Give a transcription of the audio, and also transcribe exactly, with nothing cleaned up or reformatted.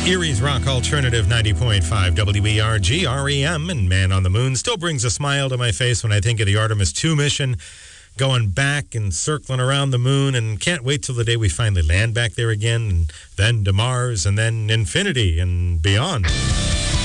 Erie's Rock Alternative ninety point five W E R G, R E M, and Man on the Moon still brings a smile to my face when I think of the Artemis two mission, going back and circling around the moon, and can't wait till the day we finally land back there again, and then to Mars, and then infinity and beyond.